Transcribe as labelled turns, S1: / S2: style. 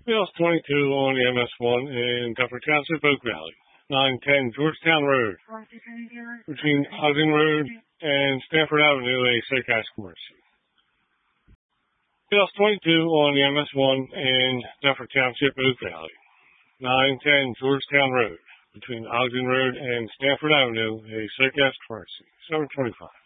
S1: Wales 22 on the MS1 in Dufferin Township, Oak Valley. 910 Georgetown Road. Between Ogden Road and Stanford Avenue, a sick ass emergency. Wales 22 on the MS1 in Dufferin Township, Oak Valley. 910 Georgetown Road. Between Ogden Road and Stanford Avenue, a sick ass emergency. 725.